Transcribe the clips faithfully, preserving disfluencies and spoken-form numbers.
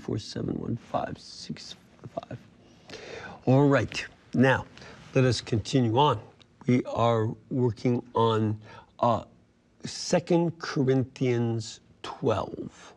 four seven one five six five. All right, now let us continue on. We are working on uh, Second Corinthians twelve.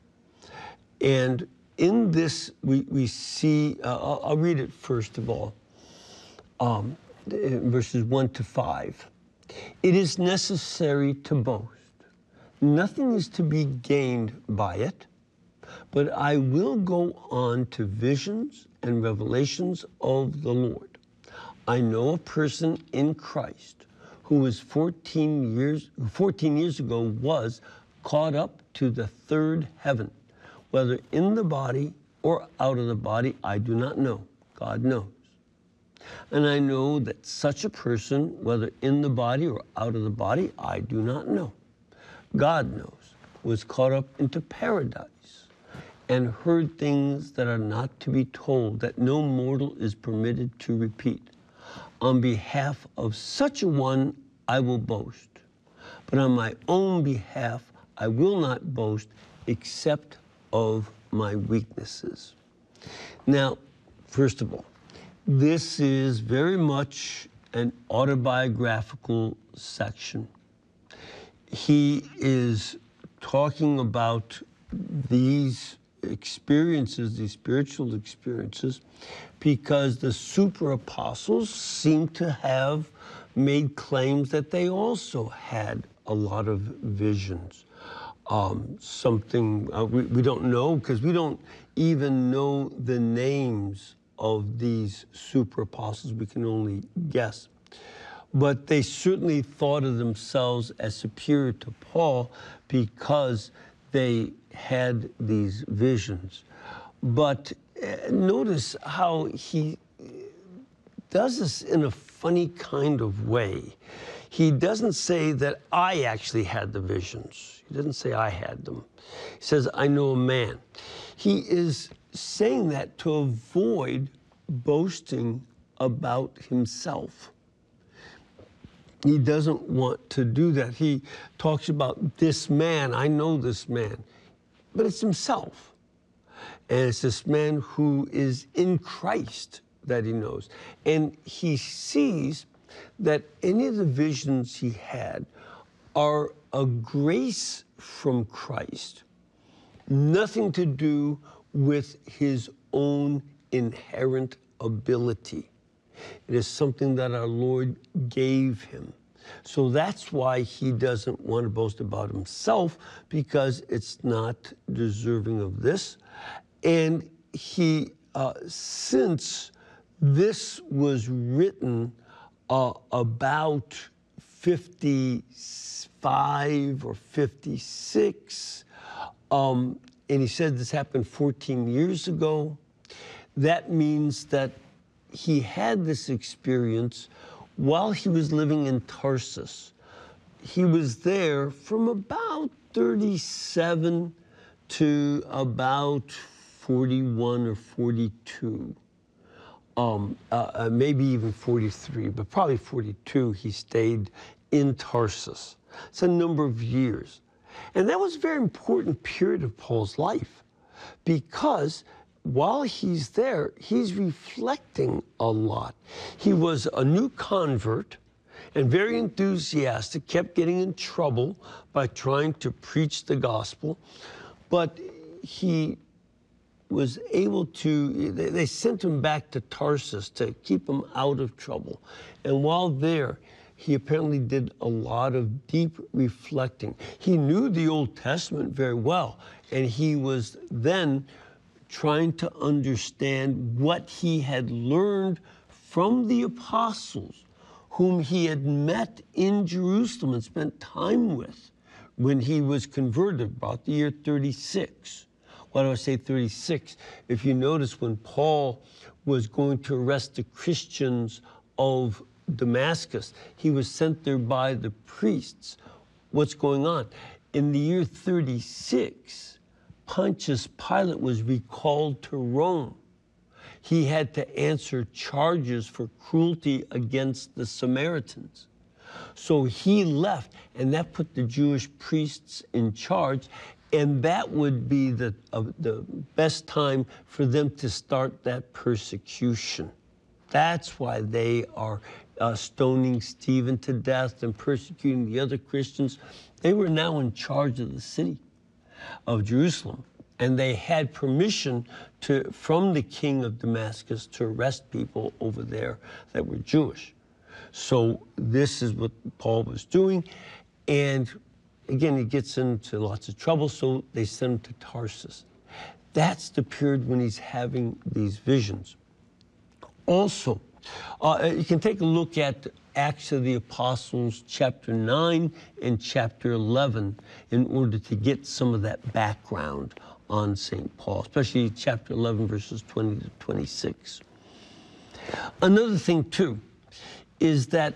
And in this, we, we see, uh, I'll, I'll read it first of all, um, verses one to five. It is necessary to boast. Nothing is to be gained by it, but I will go on to visions and revelations of the Lord. I know a person in Christ who was fourteen years, fourteen years ago was caught up to the third heaven. Whether in the body or out of the body, I do not know. God knows. And I know that such a person, whether in the body or out of the body, I do not know. God knows, was caught up into paradise and heard things that are not to be told, that no mortal is permitted to repeat. On behalf of such a one, I will boast. But on my own behalf, I will not boast except of my weaknesses. Now, first of all, this is very much an autobiographical section. He is talking about these experiences, these spiritual experiences, because the super apostles seem to have made claims that they also had a lot of visions. Um, something uh, we, we don't know, because we don't even know the names of these super apostles. We can only guess. But they certainly thought of themselves as superior to Paul because they had these visions. But uh, notice how he does this in a funny kind of way. He doesn't say that I actually had the visions. He doesn't say I had them. He says, I know a man. He is saying that to avoid boasting about himself. He doesn't want to do that. He talks about this man, I know this man, but it's himself. And it's this man who is in Christ that he knows. And he sees that any of the visions he had are a grace from Christ, nothing to do with his own inherent ability. It is something that our Lord gave him. So that's why he doesn't want to boast about himself, because it's not deserving of this. And he, uh, since this was written uh, about fifty-five or fifty-six, um, and he said this happened fourteen years ago, that means that he had this experience while he was living in Tarsus. He was there from about thirty-seven to about forty-one or forty-two. Um, uh, uh, maybe even forty-three, but probably forty-two, he stayed in Tarsus. It's a number of years. And that was a very important period of Paul's life, because while he's there, he's reflecting a lot. He was a new convert and very enthusiastic, kept getting in trouble by trying to preach the gospel, but he was able to, they sent him back to Tarsus to keep him out of trouble. And while there, he apparently did a lot of deep reflecting. He knew the Old Testament very well, and he was then trying to understand what he had learned from the apostles, whom he had met in Jerusalem and spent time with when he was converted, about the year thirty-six. Why do I say thirty-six? If you notice, when Paul was going to arrest the Christians of Damascus, he was sent there by the priests. What's going on? In the year thirty-six, Pontius Pilate was recalled to Rome. He had to answer charges for cruelty against the Samaritans. So he left, and that put the Jewish priests in charge, And that would be the, uh, the best time for them to start that persecution. That's why they are uh, stoning Stephen to death and persecuting the other Christians. They were now in charge of the city of Jerusalem, and they had permission to, from the king of Damascus to arrest people over there that were Jewish. So this is what Paul was doing. And again, he gets into lots of trouble, so they send him to Tarsus. That's the period when he's having these visions. Also, uh, you can take a look at Acts of the Apostles, chapter nine and chapter eleven, in order to get some of that background on Saint Paul, especially chapter eleven, verses twenty to twenty-six. Another thing, too, is that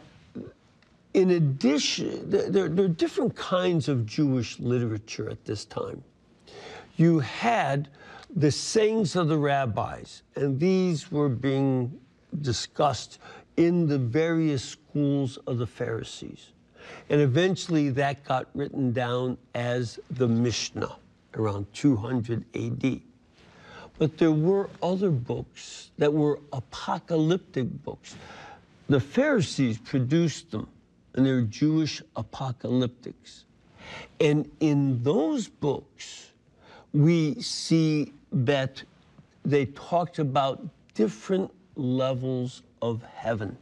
in addition, there, there are different kinds of Jewish literature at this time. You had the sayings of the rabbis, and these were being discussed in the various schools of the Pharisees. And eventually that got written down as the Mishnah around two hundred A D. But there were other books that were apocalyptic books. The Pharisees produced them, and they're Jewish apocalyptics. And in those books, we see that they talked about different levels of heaven,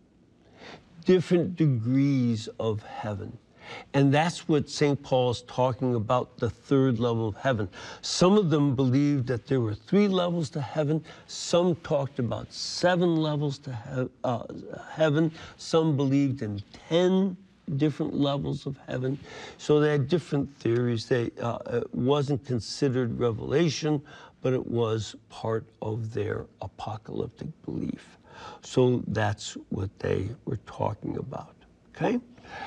different degrees of heaven. And that's what Saint Paul is talking about, the third level of heaven. Some of them believed that there were three levels to heaven. Some talked about seven levels to he uh, heaven. Some believed in ten different levels of heaven. So they had different theories. They, uh, it wasn't considered revelation, but it was part of their apocalyptic belief. So that's what they were talking about, okay?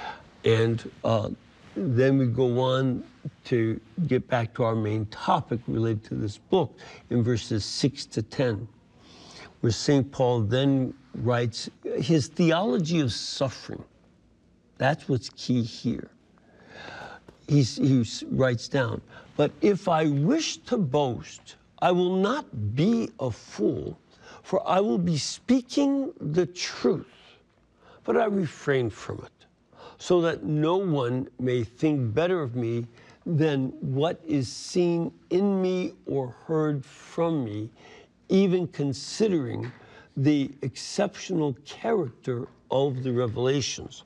And uh, then we go on to get back to our main topic related to this book in verses six to ten, where Saint Paul then writes his theology of suffering. That's what's key here. He's, he writes down, "But if I wish to boast, I will not be a fool, for I will be speaking the truth, but I refrain from it, so that no one may think better of me than what is seen in me or heard from me, even considering the exceptional character of the revelations."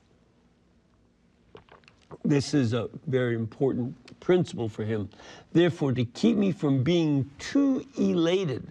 This is a very important principle for him. "Therefore, to keep me from being too elated,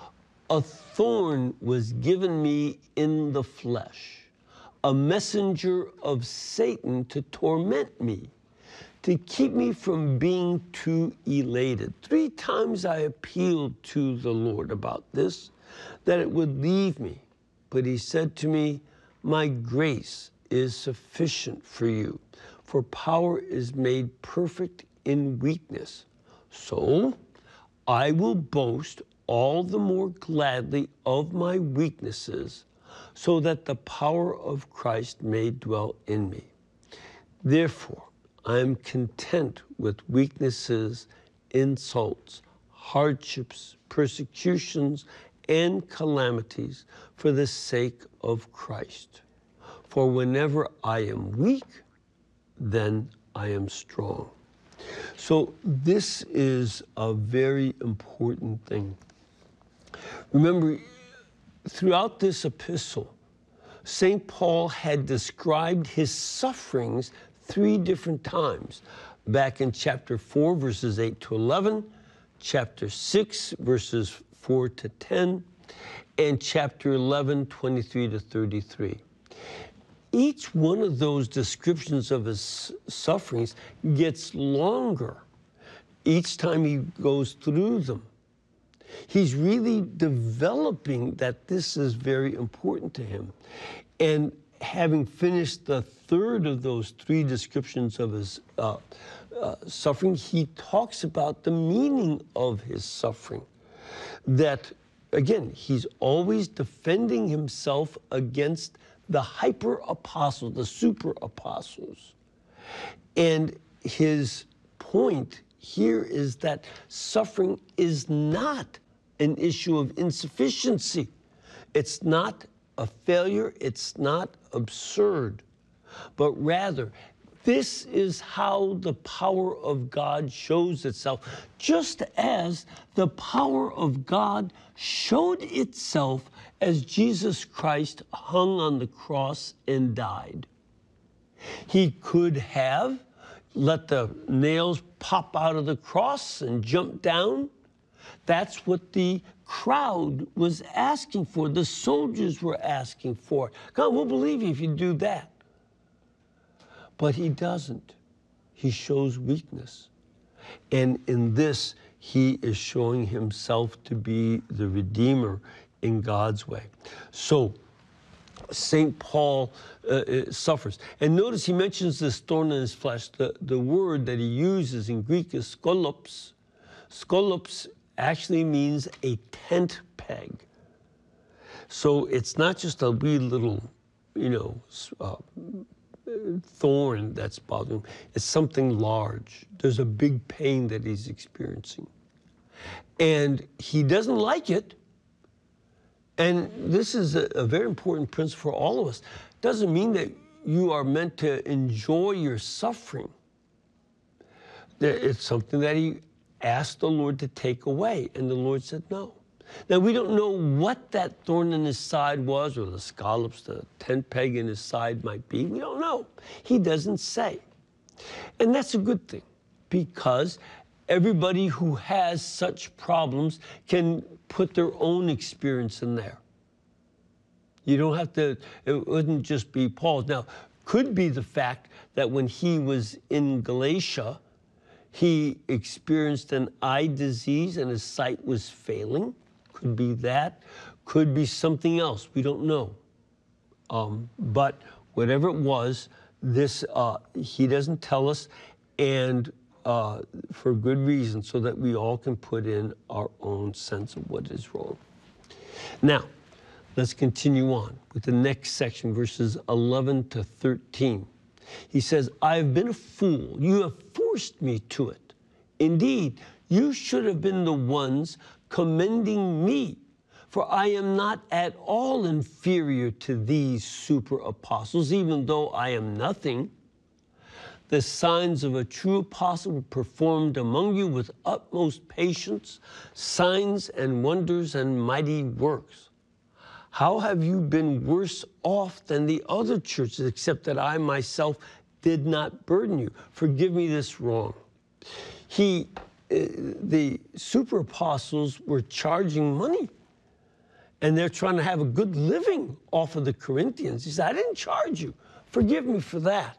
a thorn was given me in the flesh, a messenger of Satan to torment me, to keep me from being too elated." Three times I appealed to the Lord about this, that it would leave me. But he said to me, "My grace is sufficient for you, for power is made perfect in weakness. So I will boast all the more gladly of my weaknesses, so that the power of Christ may dwell in me. Therefore, I am content with weaknesses, insults, hardships, persecutions, and calamities for the sake of Christ. For whenever I am weak, then I am strong." So this is a very important thing. Remember, throughout this epistle, Saint Paul had described his sufferings three different times. Back in chapter four, verses eight to eleven, chapter six, verses four to ten, and chapter eleven, twenty-three to thirty-three. Each one of those descriptions of his sufferings gets longer each time he goes through them. He's really developing that this is very important to him. And having finished the third of those three descriptions of his uh, uh, suffering, he talks about the meaning of his suffering. That, again, he's always defending himself against the hyper apostles, the super apostles. And his point here is that suffering is not an issue of insufficiency. It's not a failure. It's not absurd. But rather, this is how the power of God shows itself, just as the power of God showed itself as Jesus Christ hung on the cross and died. He could have let the nails pop out of the cross and jump down. That's what the crowd was asking for. The soldiers were asking for. God, we'll believe you if you do that. But he doesn't. He shows weakness. And in this, he is showing himself to be the Redeemer in God's way. So, Saint Paul uh, uh, suffers. And notice he mentions this thorn in his flesh. The, the word that he uses in Greek is skolops. Skolops actually means a tent peg. So it's not just a wee little, you know, uh, thorn that's bothering him. It's something large. There's a big pain that he's experiencing. And he doesn't like it. And this is a, a very important principle for all of us. It doesn't mean that you are meant to enjoy your suffering. It's something that he asked the Lord to take away, and the Lord said no. Now, we don't know what that thorn in his side was, or the scallops, the tent peg in his side might be. We don't know. He doesn't say. And that's a good thing, because everybody who has such problems can put their own experience in there. You don't have to, it wouldn't just be Paul's. Now, could be the fact that when he was in Galatia, he experienced an eye disease and his sight was failing. Could be that. Could be something else. We don't know. Um, but whatever it was, this uh, he doesn't tell us, and uh, for good reason, so that we all can put in our own sense of what is wrong. Now, let's continue on with the next section, verses eleven to thirteen. He says, I have been a fool. You have forced me to it. Indeed, you should have been the ones commending me, for I am not at all inferior to these super apostles, even though I am nothing. The signs of a true apostle were performed among you with utmost patience, signs and wonders and mighty works. How have you been worse off than the other churches, except that I myself did not burden you? Forgive me this wrong. He, uh, the super apostles were charging money, and they're trying to have a good living off of the Corinthians. He said, I didn't charge you. Forgive me for that.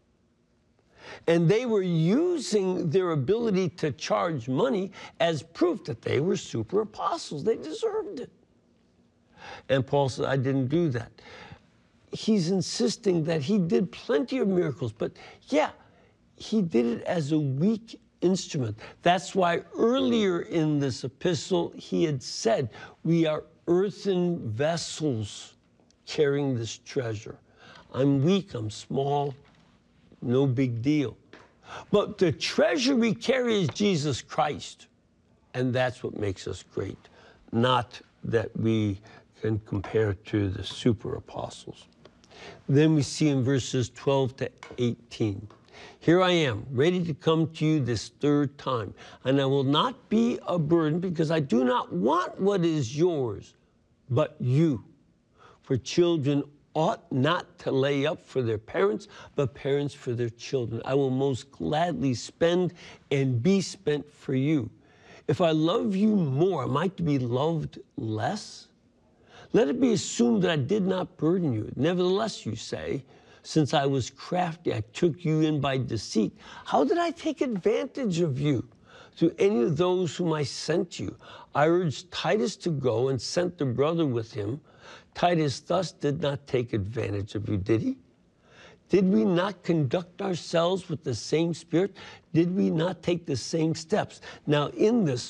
And they were using their ability to charge money as proof that they were super apostles. They deserved it. And Paul said, I didn't do that. He's insisting that he did plenty of miracles, but yeah, he did it as a weak instrument. That's why earlier in this epistle, he had said, we are earthen vessels carrying this treasure. I'm weak, I'm small, no big deal. But the treasure we carry is Jesus Christ. And that's what makes us great, not that we can compare to the super apostles. Then we see in verses twelve to eighteen, here I am, ready to come to you this third time, and I will not be a burden, because I do not want what is yours, but you. For children ought not to lay up for their parents, but parents for their children. I will most gladly spend and be spent for you. If I love you more, am I to be loved less? Let it be assumed that I did not burden you. Nevertheless, you say, since I was crafty, I took you in by deceit. How did I take advantage of you? To any of those whom I sent you, I urged Titus to go and sent the brother with him. Titus thus did not take advantage of you, did he? Did we not conduct ourselves with the same spirit? Did we not take the same steps? Now, in this,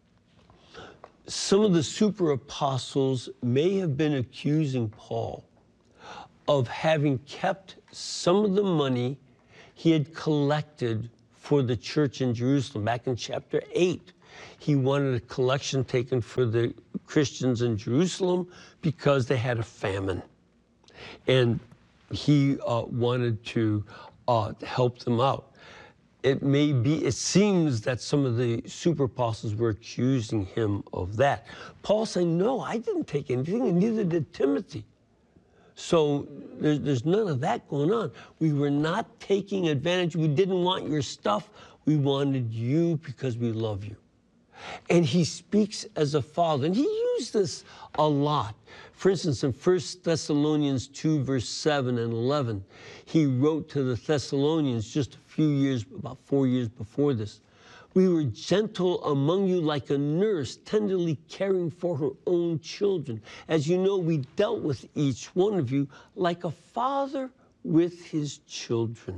some of the super apostles may have been accusing Paul of having kept some of the money he had collected for the church in Jerusalem. Back in chapter eight, he wanted a collection taken for the Christians in Jerusalem because they had a famine. And he uh, wanted to uh, help them out. It may be, it seems that some of the super apostles were accusing him of that. Paul saying, no, I didn't take anything, and neither did Timothy. So there's, there's none of that going on. We were not taking advantage. We didn't want your stuff. We wanted you because we love you. And he speaks as a father. And he used this a lot. For instance, in First Thessalonians two, verse seven and eleven, he wrote to the Thessalonians just a few years, about four years before this. We were gentle among you like a nurse, tenderly caring for her own children. As you know, we dealt with each one of you like a father with his children.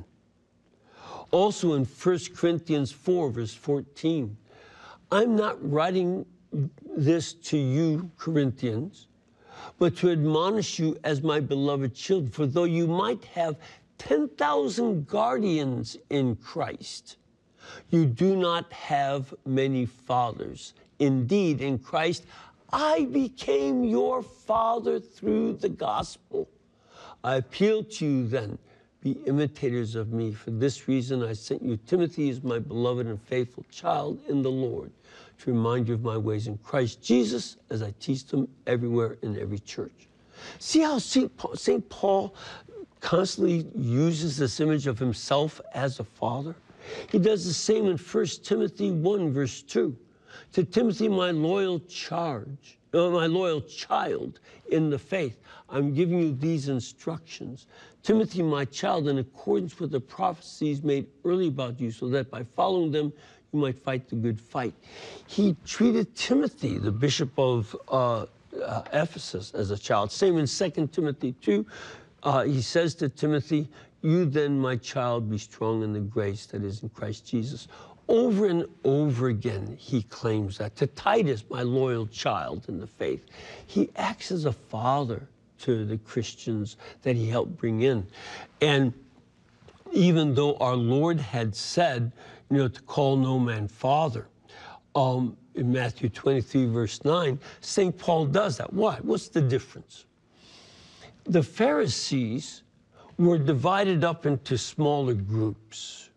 Also in First Corinthians four, verse fourteen, I'm not writing this to you, Corinthians, but to admonish you as my beloved children. For though you might have ten thousand guardians in Christ, you do not have many fathers. Indeed, in Christ, I became your father through the gospel. I appeal to you then, be imitators of me. For this reason, I sent you Timothy as my beloved and faithful child in the Lord, to remind you of my ways in Christ Jesus as I teach them everywhere in every church. See how Saint Paul, Saint Paul constantly uses this image of himself as a father? He does the same in First Timothy one, verse two. To Timothy, my loyal charge, uh, my loyal child in the faith, I'm giving you these instructions. Timothy, my child, in accordance with the prophecies made early about you, so that by following them, you might fight the good fight. He treated Timothy, the bishop of uh, uh, Ephesus, as a child. Same in Second Timothy two. Uh, he says to Timothy, you then, my child, be strong in the grace that is in Christ Jesus. Over and over again, he claims that. To Titus, my loyal child in the faith, he acts as a father to the Christians that he helped bring in. And even though our Lord had said, you know, to call no man father, um, in Matthew twenty-three, verse nine, Saint Paul does that. Why? What's the difference? The Pharisees were divided up into smaller groups,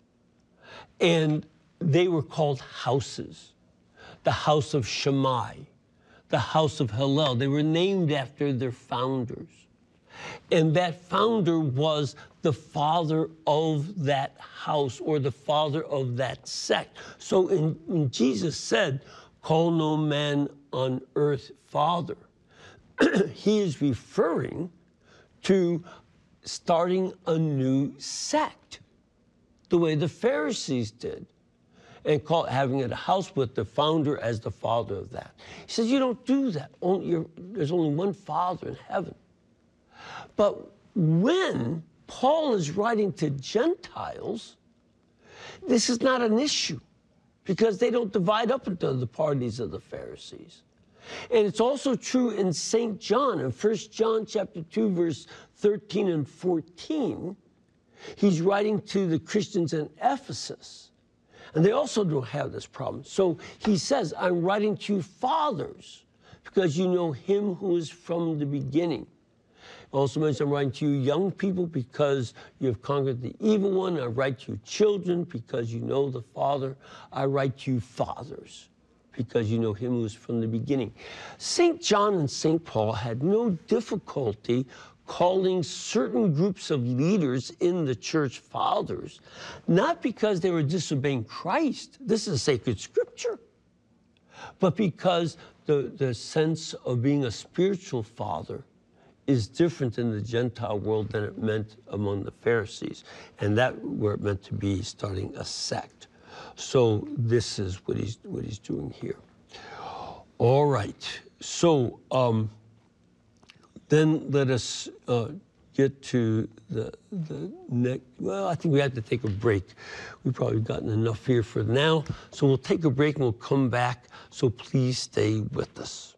and they were called houses. The house of Shammai, the house of Hillel. They were named after their founders. And that founder was the father of that house, or the father of that sect. So in, when Jesus said, call no man on earth father, he is referring to starting a new sect, the way the Pharisees did, and call, having it a house with the founder as the father of that. He says, you don't do that. Only, you're, there's only one Father in heaven. But when Paul is writing to Gentiles, this is not an issue, because they don't divide up into the parties of the Pharisees. And it's also true in Saint John, in First John chapter two, verse thirteen and fourteen. He's writing to the Christians in Ephesus, and they also don't have this problem. So he says, I'm writing to you fathers, because you know him who is from the beginning. Also mentions, I'm writing to you young people because you have conquered the evil one. I write to you children because you know the Father. I write to you fathers because you know him who is from the beginning. Saint John and Saint Paul had no difficulty calling certain groups of leaders in the church fathers, not because they were disobeying Christ. This is sacred scripture. But because the, the sense of being a spiritual father is different in the Gentile world than it meant among the Pharisees. And that where it meant to be starting a sect. So this is what he's, what he's doing here. All right. So um, then let us uh, get to the, the next. Well, I think we have to take a break. We've probably gotten enough here for now. So we'll take a break and we'll come back. So please stay with us.